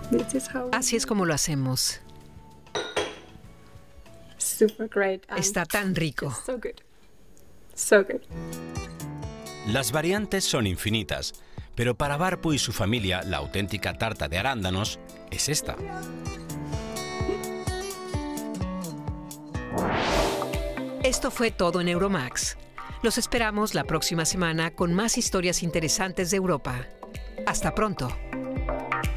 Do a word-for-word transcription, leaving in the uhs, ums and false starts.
This is how Así es como lo hacemos. super great. and Está tan rico. it's so good. So good. Las variantes son infinitas, pero para Barpu y su familia la auténtica tarta de arándanos es esta. Esto fue todo en Euromax. Los esperamos la próxima semana con más historias interesantes de Europa. Hasta pronto.